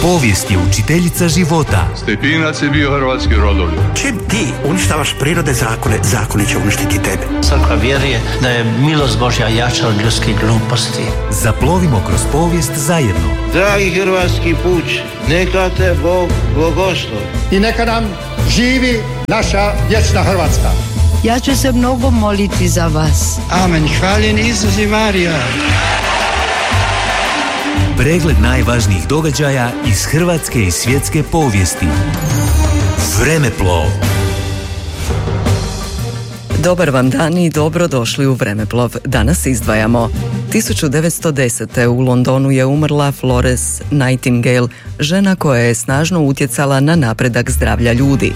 Povijest je učiteljica života. Stepinac je bio hrvatski rodoljub. Čim ti uništavaš prirode zakone, zakoni će uništiti tebe. Crkva vjeruje da je milost Božja jača od ljudskih gluposti. Zaplovimo kroz povijest zajedno. Dragi hrvatski puč, neka te Bog blagoslovi. I neka nam živi naša vječna Hrvatska. Ja ću se mnogo moliti za vas. Amen. Hvaljen Isus i Marija. Pregled najvažnijih događaja iz hrvatske i svjetske povijesti. Vremeplov. Dobar vam dan i dobrodošli u Vremeplov. Danas izdvajamo. 1910. u Londonu je umrla Florence Nightingale, žena koja je snažno utjecala na napredak zdravlja ljudi.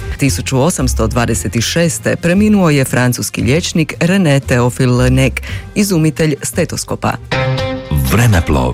1826. preminuo je francuski liječnik René Théophile Laennec, izumitelj stetoskopa. Vremeplov.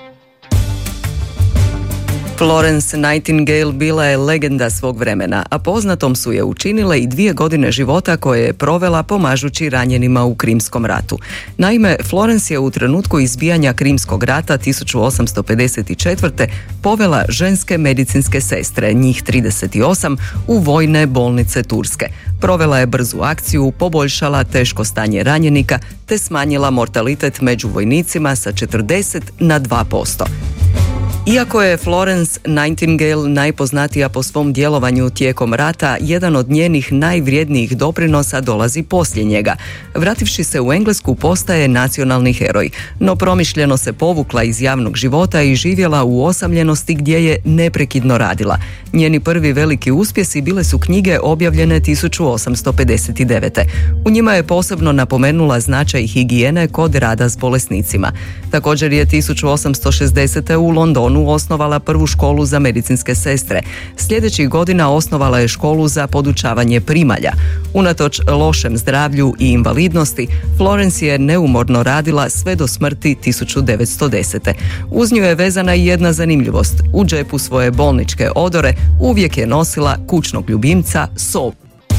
Florence Nightingale bila je legenda svog vremena, a poznatom su je učinile i 2 godine života koje je provela pomažući ranjenima u Krimskom ratu. Naime, Florence je u trenutku izbijanja Krimskog rata 1854. povela ženske medicinske sestre, njih 38, u vojne bolnice Turske. Provela je brzu akciju, poboljšala teško stanje ranjenika te smanjila mortalitet među vojnicima sa 40 na 2%. Iako je Florence Nightingale najpoznatija po svom djelovanju tijekom rata, jedan od njenih najvrijednijih doprinosa dolazi poslije njega. Vrativši se u Englesku postaje nacionalni heroj, no promišljeno se povukla iz javnog života i živjela u osamljenosti gdje je neprekidno radila. Njeni prvi veliki uspjesi bile su knjige objavljene 1859. U njima je posebno napomenula značaj higijene kod rada s bolesnicima. Također je 1860. u Londonu osnovala prvu školu za medicinske sestre. Sljedećih godina osnovala je školu za podučavanje primalja. Unatoč lošem zdravlju i invalidnosti, Florence je neumorno radila sve do smrti 1910. Uz nju je vezana i jedna zanimljivost. U džepu svoje bolničke odore uvijek je nosila kućnog ljubimca sov.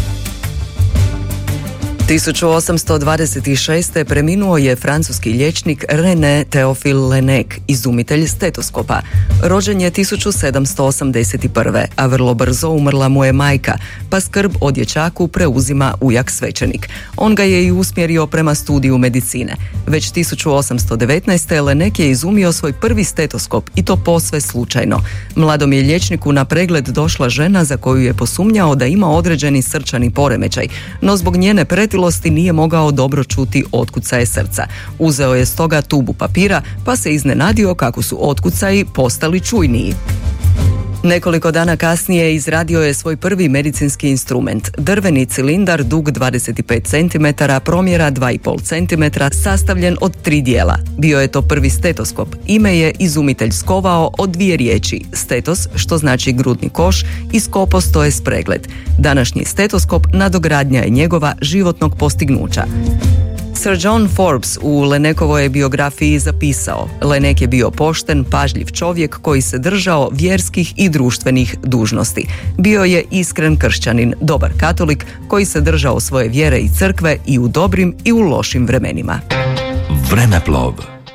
1826. preminuo je francuski liječnik René Théophile Laennec, izumitelj stetoskopa. Rođen je 1781. a vrlo brzo umrla mu je majka, pa skrb o dječaku preuzima ujak svećenik. On ga je i usmjerio prema studiju medicine. Već 1819. Laennec je izumio svoj prvi stetoskop i to posve slučajno. Mladom je liječniku na pregled došla žena za koju je posumnjao da ima određeni srčani poremećaj, no zbog njene pretilosti nije mogao dobro čuti otkucaje srca. Uzeo je stoga tubu papira, pa se iznenadio kako su otkucaji postali čujniji. Nekoliko dana kasnije izradio je svoj prvi medicinski instrument, drveni cilindar dug 25 cm, promjera 2,5 cm, sastavljen od 3 dijela. Bio je to prvi stetoskop. Ime je izumitelj skovao od 2 riječi, stetos, što znači grudni koš, i skopos, to je spregled. Današnji stetoskop nadogradnja je njegova životnog postignuća. Sir John Forbes u Laennekovoj biografiji zapisao: Laennec je bio pošten, pažljiv čovjek koji se držao vjerskih i društvenih dužnosti. Bio je iskren kršćanin, dobar katolik koji se držao svoje vjere i crkve i u dobrim i u lošim vremenima. Vremeplov.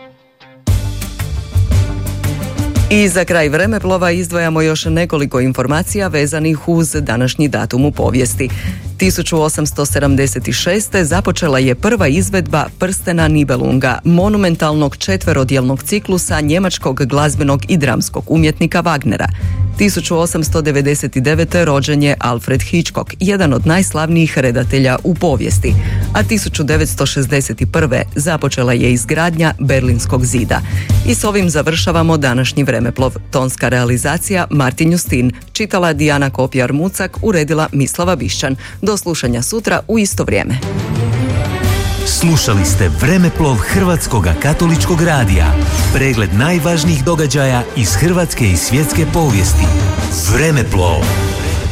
I za kraj Vremeplova izdvajamo još nekoliko informacija vezanih uz današnji datum u povijesti. 1876. započela je prva izvedba Prstena Nibelunga, monumentalnog četverodjelnog ciklusa njemačkog glazbenog i dramskog umjetnika Wagnera. 1899. rođen je Alfred Hitchcock, jedan od najslavnijih redatelja u povijesti, a 1961. započela je izgradnja Berlinskog zida. I s ovim završavamo današnji Vremeplov. Tonska realizacija Martin Justin, čitala Dijana Kopjar-Mucak, uredila Mislava Bišćan. Do slušanja sutra u isto vrijeme. Slušali ste Vremeplov Hrvatskog katoličkog radija. Pregled najvažnijih događaja iz hrvatske i svjetske povijesti. Vremeplov.